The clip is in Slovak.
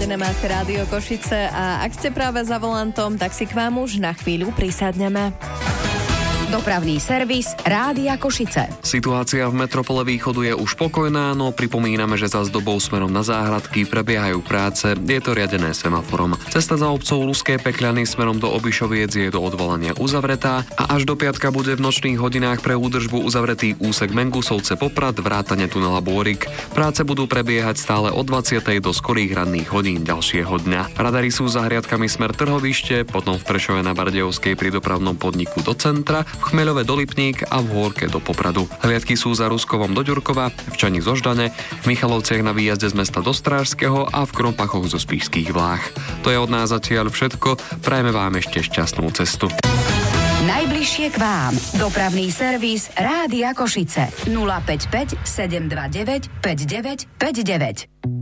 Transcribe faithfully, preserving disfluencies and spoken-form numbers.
Jediné máte Rádio Košice a ak ste práve za volantom, tak si k vám už na chvíľu prisadneme. Dopravný servis Rádia Košice. Situácia v metropole Východu je už pokojná, no pripomíname, že za zdobou smerom na Záhradky prebiehajú práce, je to riadené semaforom. Cesta za obcov Luské Pekľany smerom do Obišoviec je do odvolania uzavretá a až do piatka bude v nočných hodinách pre údržbu uzavretý úsek Mengusovce Poprad vrátane tunela Bôrik. Práce budú prebiehať stále od dvadsiatej do skorých ranných hodín ďalšieho dňa. Radary sú za hriadkami smer Trhovište, potom v Prešove na Bardejovskej pri dopravnom podniku do centra, v Chmeľove do Lipník a v Hôrke do Popradu. Hliadky sú za Ruskovom do Ďurkova, v Čani zo Ždane, v Michalovciach na výjazde z mesta do Strážskeho a v Krompachoch zo Spišských Vláh. To je od nás zatiaľ všetko, prajeme vám ešte šťastnú cestu. Najbližšie k vám. Dopravný servis Rádia Košice. nula päť päť sedem dva deväť päť deväť päť deväť.